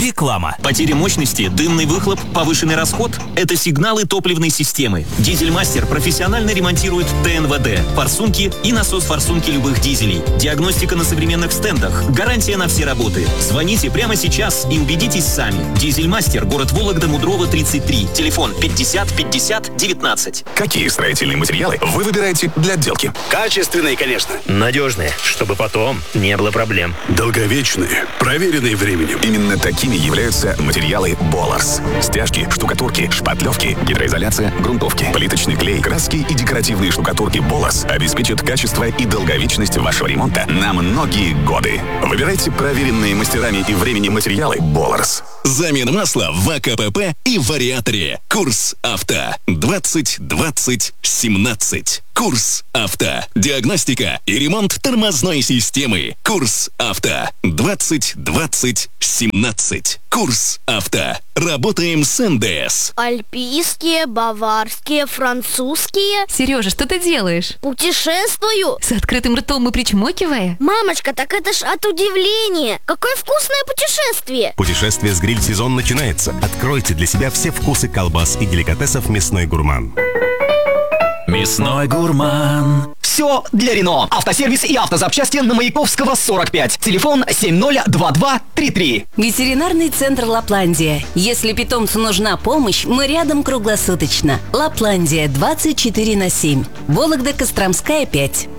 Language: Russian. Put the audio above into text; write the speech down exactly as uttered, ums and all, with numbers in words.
Реклама. Потери мощности, дымный выхлоп, повышенный расход – это сигналы топливной системы. Дизель-мастер профессионально ремонтирует ТНВД, форсунки и насос-форсунки любых дизелей. Диагностика на современных стендах. Гарантия на все работы. Звоните прямо сейчас и убедитесь сами. Дизель-мастер, город Вологда, Мудрова, тридцать три. Телефон пятьдесят пятьдесят девятнадцать. Какие строительные материалы вы выбираете для отделки? Качественные, конечно. Надежные, чтобы потом не было проблем. Долговечные, проверенные временем. Именно такими являются материалы Боларс. Стяжки, штукатурки, шпатлевки, гидроизоляция, грунтовки, плиточный клей, краски и декоративные штукатурки Боларс обеспечат качество и долговечность вашего ремонта на многие годы. Выбирайте проверенные мастерами и временем материалы Боларс. Замена масла в АКПП и вариаторе. Курс авто. двадцать двадцать семнадцать. Курс авто. Диагностика и ремонт тормозной системы. Курс авто. двадцать двадцать семнадцать. Курс авто. Работаем с эн дэ эс. Альпийские, баварские, французские. Сережа, что ты делаешь? Путешествую. С открытым ртом и причмокивая? Мамочка, так это ж от удивления. Какое вкусное путешествие. Путешествие с гриль-сезон начинается. Откройте для себя все вкусы колбас и деликатесов «Мясной гурман». Мясной гурман. Все для Рено. Автосервис и автозапчасти на Маяковского, сорок пять. Телефон семь ноль два два три три. Ветеринарный центр Лапландия. Если питомцу нужна помощь, мы рядом круглосуточно. Лапландия, двадцать четыре на семь. Вологда, Костромская, пять.